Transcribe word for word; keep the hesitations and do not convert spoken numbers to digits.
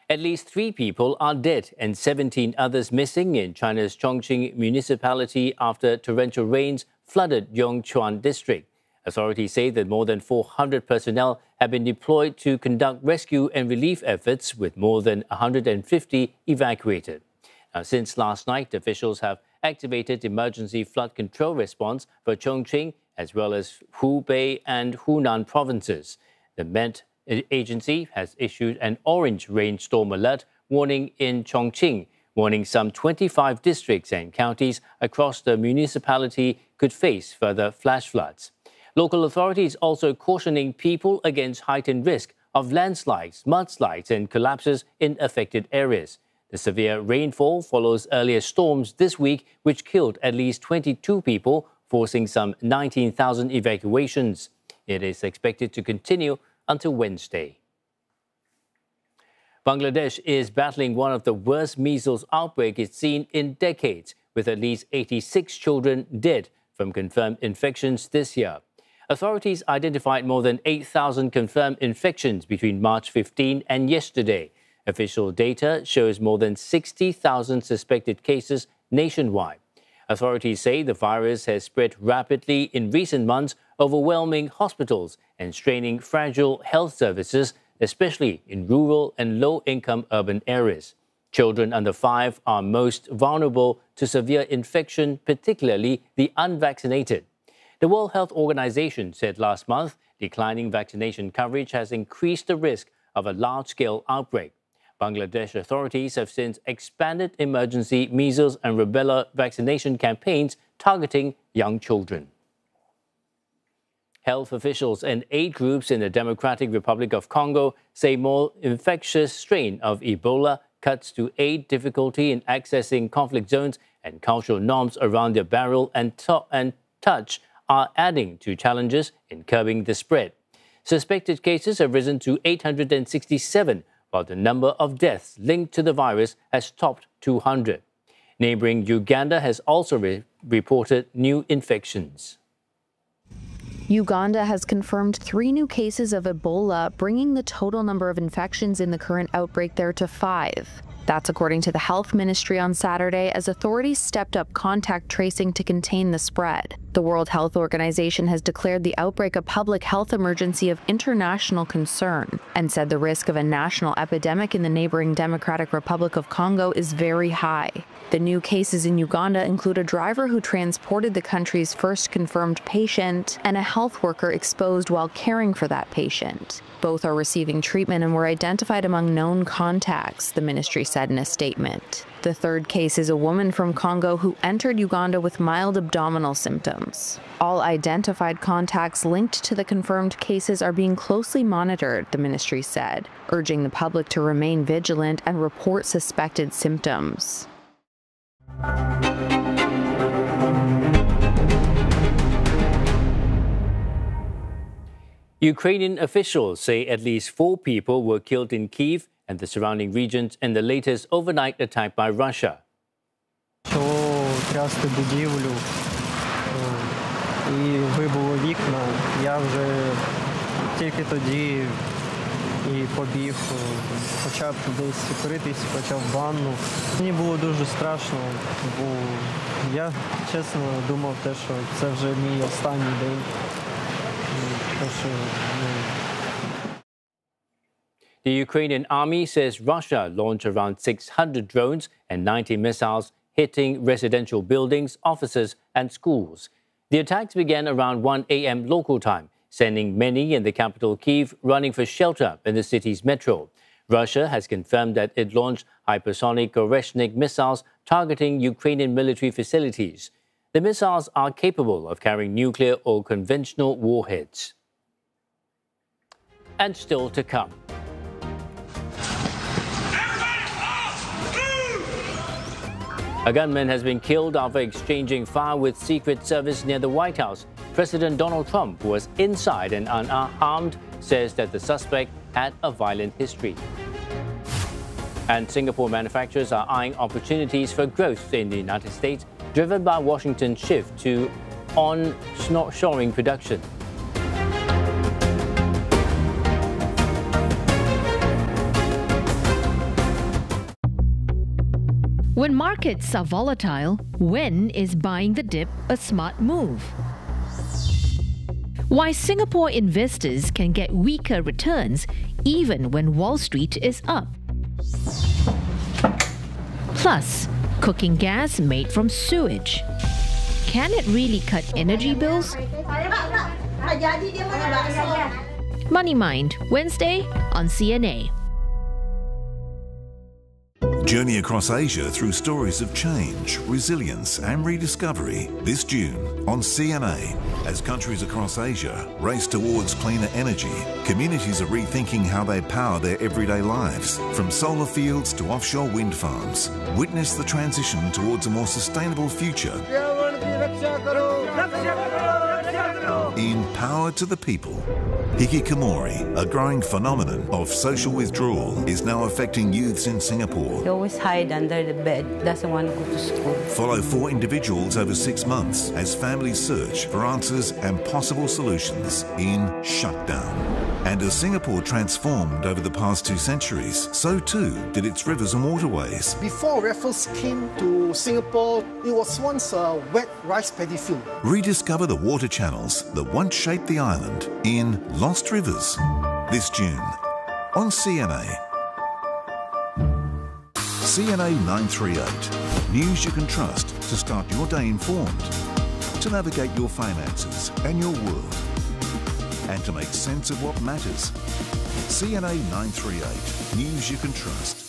At least three people are dead and seventeen others missing in China's Chongqing municipality after torrential rains flooded Yongchuan district. Authorities say that more than four hundred personnel have been deployed to conduct rescue and relief efforts, with more than one hundred fifty evacuated. Now, since last night, officials have activated emergency flood control response for Chongqing as well as Hubei and Hunan provinces. The Met Agency has issued an orange rainstorm alert warning in Chongqing, warning some twenty-five districts and counties across the municipality could face further flash floods. Local authorities also cautioning people against heightened risk of landslides, mudslides and collapses in affected areas. The severe rainfall follows earlier storms this week, which killed at least twenty-two people, forcing some nineteen thousand evacuations. It is expected to continue until Wednesday. Bangladesh is battling one of the worst measles outbreaks it's seen in decades, with at least eighty-six children dead from confirmed infections this year. Authorities identified more than eight thousand confirmed infections between March fifteenth and yesterday. Official data shows more than sixty thousand suspected cases nationwide. Authorities say the virus has spread rapidly in recent months, overwhelming hospitals and straining fragile health services, especially in rural and low-income urban areas. Children under five are most vulnerable to severe infection, particularly the unvaccinated. The World Health Organization said last month declining vaccination coverage has increased the risk of a large-scale outbreak. Bangladesh authorities have since expanded emergency measles and rubella vaccination campaigns targeting young children. Health officials and aid groups in the Democratic Republic of Congo say more infectious strain of Ebola cuts to aid difficulty in accessing conflict zones, and cultural norms around their burial and, to- and touch are adding to challenges in curbing the spread. Suspected cases have risen to eight hundred sixty-seven, while the number of deaths linked to the virus has topped two hundred. Neighboring Uganda has also re- reported new infections. Uganda has confirmed three new cases of Ebola, bringing the total number of infections in the current outbreak there to five. That's according to the Health Ministry on Saturday, as authorities stepped up contact tracing to contain the spread. The World Health Organization has declared the outbreak a public health emergency of international concern and said the risk of a national epidemic in the neighboring Democratic Republic of Congo is very high. The new cases in Uganda include a driver who transported the country's first confirmed patient and a health worker exposed while caring for that patient. Both are receiving treatment and were identified among known contacts, the ministry said in a statement. The third case is a woman from Congo who entered Uganda with mild abdominal symptoms. All identified contacts linked to the confirmed cases are being closely monitored, the ministry said, urging the public to remain vigilant and report suspected symptoms. Ukrainian officials say at least four people were killed in Kyiv and the surrounding regions in the latest overnight attack by Russia. Почало трясти будівлю і вибило вікна. Я вже тільки тоді і побіг, почав десь критись, почав ванну. Мені було дуже страшно, бо я чесно думав те, що це вже мій останній день. The Ukrainian army says Russia launched around six hundred drones and ninety missiles hitting residential buildings, offices and schools. The attacks began around one a.m. local time, sending many in the capital Kyiv running for shelter in the city's metro. Russia has confirmed that it launched hypersonic Oreshnik missiles targeting Ukrainian military facilities. The missiles are capable of carrying nuclear or conventional warheads. And still to come. A gunman has been killed after exchanging fire with Secret Service near the White House. President Donald Trump, who was inside and unarmed, says that the suspect had a violent history. And Singapore manufacturers are eyeing opportunities for growth in the United States, driven by Washington's shift to on-shoring production. When markets are volatile, when is buying the dip a smart move? Why Singapore investors can get weaker returns even when Wall Street is up. Plus, cooking gas made from sewage. Can it really cut energy bills? Money Mind, Wednesday on C N A. Journey across Asia through stories of change, resilience and rediscovery this June on C N A. As countries across Asia race towards cleaner energy, communities are rethinking how they power their everyday lives. From solar fields to offshore wind farms, witness the transition towards a more sustainable future. In Power to the People. Hikikomori, a growing phenomenon of social withdrawal, is now affecting youths in Singapore. He always hide under the bed, doesn't want to go to school. Follow four individuals over six months as families search for answers and possible solutions in Shutdown. And as Singapore transformed over the past two centuries, so too did its rivers and waterways. Before Raffles came to Singapore, it was once a wet rice paddy field. Rediscover the water channels that once shaped the island in Lost Rivers this June on C N A. C N A nine thirty-eight. News you can trust to start your day informed, to navigate your finances and your world, and to make sense of what matters. C N A nine thirty-eight. News you can trust.